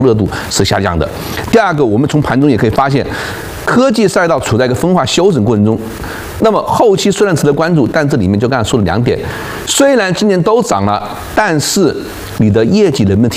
热度是下降的。第二个，我们从盘中也可以发现，科技赛道处在一个分化修整过程中。那么后期虽然值得关注，但这里面就刚才说的2点，虽然今年都涨了，但是你的业绩能不能